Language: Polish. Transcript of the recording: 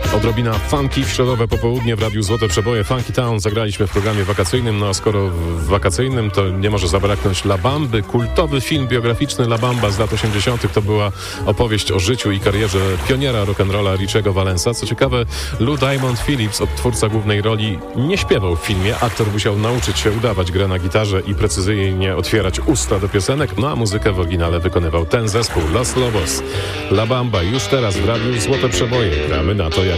Odrobina funky w środowe popołudnie w Radiu Złote Przeboje. Funky Town zagraliśmy w programie wakacyjnym, no a skoro w wakacyjnym, to nie może zabraknąć La Bamby. Kultowy film biograficzny La Bamba z lat 80. to była opowieść o życiu i karierze pioniera rock'n'rolla Richiego Valensa. Co ciekawe, Lou Diamond Phillips, odtwórca głównej roli, nie śpiewał w filmie. Aktor musiał nauczyć się udawać grę na gitarze i precyzyjnie otwierać usta do piosenek, no a muzykę w oryginale wykonywał ten zespół, Los Lobos. La Bamba już teraz w Radiu Złote Przeboje. Gramy na to, jak